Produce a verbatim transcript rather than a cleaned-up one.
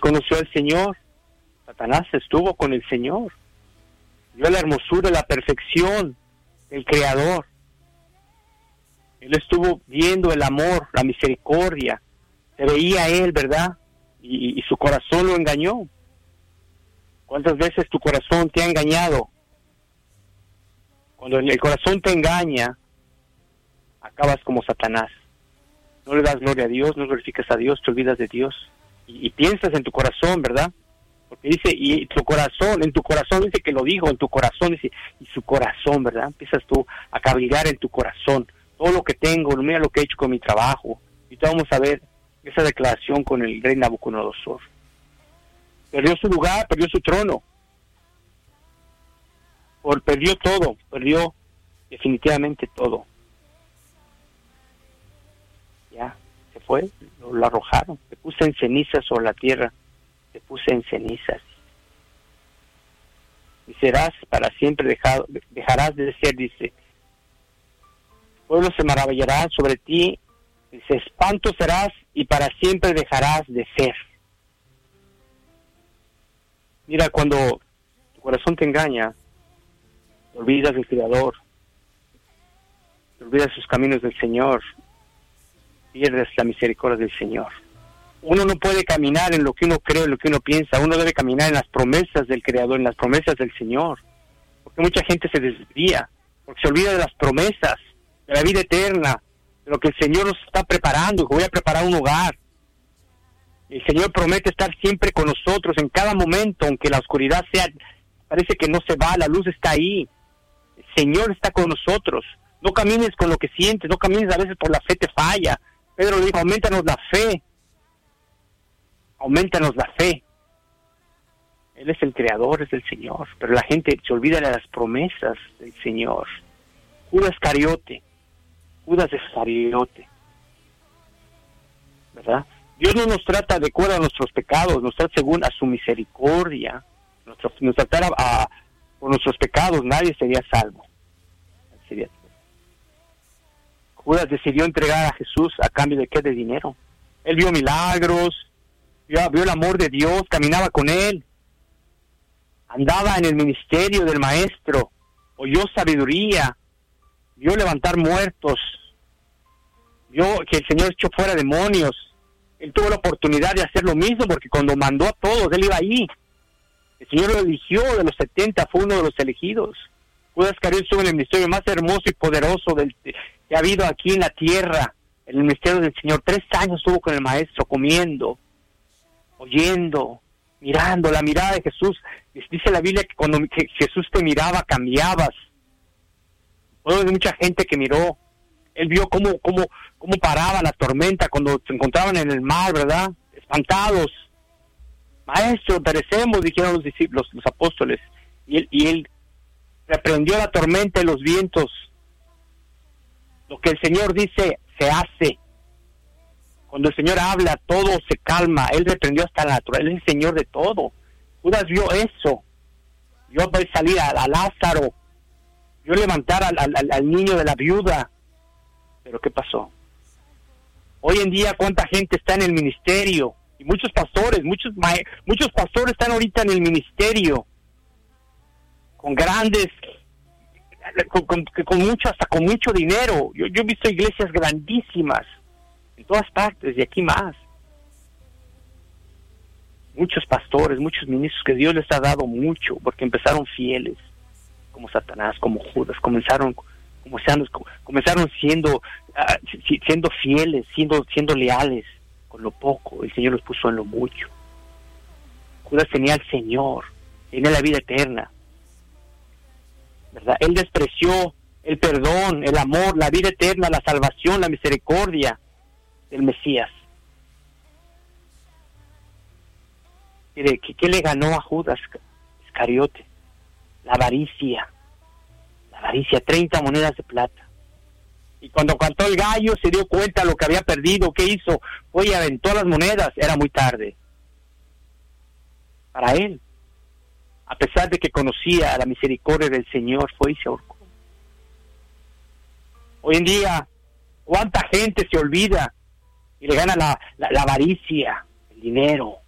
conoció al Señor. Satanás estuvo con el Señor. Vio la hermosura, la perfección del Creador. Él estuvo viendo el amor, la misericordia. Se veía a Él, ¿verdad? Y, y su corazón lo engañó. ¿Cuántas veces tu corazón te ha engañado? Cuando el corazón te engaña, acabas como Satanás. No le das gloria a Dios, no glorificas a Dios, te olvidas de Dios. Y, y piensas en tu corazón, ¿verdad? Porque dice, y tu corazón, en tu corazón dice que lo dijo, en tu corazón dice, y su corazón, ¿verdad? Empiezas tú a cabalgar en tu corazón. Todo lo que tengo, mira lo que he hecho con mi trabajo. Y te vamos a ver esa declaración con el rey Nabucodonosor. Perdió su lugar, perdió su trono. Por, perdió todo, perdió definitivamente todo. Ya, se fue, lo, lo arrojaron. Se puso en cenizas sobre la tierra. Se puso en cenizas. Y serás para siempre dejado, dejarás de ser, dice. Pueblo se maravillará sobre ti, dice, espanto serás y para siempre dejarás de ser. Mira, cuando tu corazón te engaña, te olvidas del Creador, te olvidas sus caminos del Señor, pierdes la misericordia del Señor. Uno no puede caminar en lo que uno cree, en lo que uno piensa, uno debe caminar en las promesas del Creador, en las promesas del Señor, porque mucha gente se desvía, porque se olvida de las promesas, de la vida eterna, de lo que el Señor nos está preparando, que voy a preparar un hogar. El Señor promete estar siempre con nosotros en cada momento, aunque la oscuridad sea, parece que no se va, la luz está ahí. El Señor está con nosotros. No camines con lo que sientes, no camines a veces por la fe te falla. Pedro le dijo, aumentanos la fe. Aumentanos la fe. Él es el Creador, es el Señor, pero la gente se olvida de las promesas del Señor. Judas Iscariote, Judas Iscariote, ¿verdad? Dios no nos trata de acuerdo a nuestros pecados, nos trata según a su misericordia. Nos, nos tratara a, por nuestros pecados, nadie sería salvo. Sería. Judas decidió entregar a Jesús a cambio de qué, de dinero. Él vio milagros, vio, vio el amor de Dios, caminaba con Él, andaba en el ministerio del Maestro, oyó sabiduría, vio levantar muertos, vio que el Señor echó fuera demonios. Él tuvo la oportunidad de hacer lo mismo porque cuando mandó a todos, Él iba ahí. El Señor lo eligió, de los setenta fue uno de los elegidos. Judas Iscariote estuvo en el ministerio más hermoso y poderoso del, que ha habido aquí en la tierra, en el ministerio del Señor. Tres años estuvo con el Maestro, comiendo, oyendo, mirando, la mirada de Jesús. Dice la Biblia que cuando que Jesús te miraba, cambiabas. Hubo mucha gente que miró. Él vio cómo, cómo, cómo paraba la tormenta cuando se encontraban en el mar, ¿verdad? Espantados. Maestro, perecemos, dijeron los discípulos, los apóstoles. Y él, y él reprendió la tormenta y los vientos. Lo que el Señor dice, se hace. Cuando el Señor habla, todo se calma. Él reprendió hasta la naturaleza. Él es el Señor de todo. Judas vio eso. Vio salir a, a Lázaro. Vio levantar al, al, al niño de la viuda. Pero ¿qué pasó? Hoy en día, ¿cuánta gente está en el ministerio? Y muchos pastores, muchos muchos pastores están ahorita en el ministerio. Con grandes, con, con, con mucho, hasta con mucho dinero. Yo, yo he visto iglesias grandísimas, en todas partes, y aquí más. Muchos pastores, muchos ministros que Dios les ha dado mucho, porque empezaron fieles, como Satanás, como Judas, comenzaron... Comenzaron, comenzaron siendo uh, siendo fieles, siendo siendo leales con lo poco. El Señor los puso en lo mucho. Judas tenía al Señor, tenía la vida eterna, ¿verdad? Él despreció el perdón, el amor, la vida eterna, la salvación, la misericordia del Mesías. ¿Qué, qué le ganó a Judas Iscariote? La avaricia. Avaricia, treinta monedas de plata. Y cuando cantó el gallo se dio cuenta de lo que había perdido. ¿Qué hizo? Fue y aventó las monedas. Era muy tarde para él. A pesar de que conocía la misericordia del Señor, fue y se ahorcó. Hoy en día, ¿cuánta gente se olvida y le gana la, la, la avaricia, el dinero?